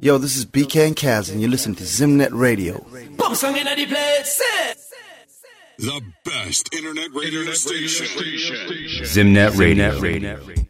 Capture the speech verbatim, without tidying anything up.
Yo, this is B K and Kaz, and you listen to Zimnet Radio. The best internet radio station. Zimnet Radio.